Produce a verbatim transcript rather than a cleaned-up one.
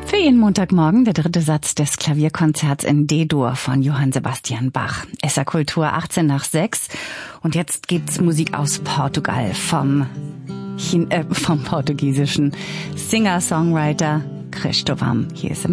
Für jeden Montagmorgen der dritte Satz des Klavierkonzerts in D-Dur von Johann Sebastian Bach. S R Kultur achtzehn nach sechs. Und jetzt gibt's Musik aus Portugal vom, Chin- äh, vom portugiesischen Singer-Songwriter Cristóvão. Hier ist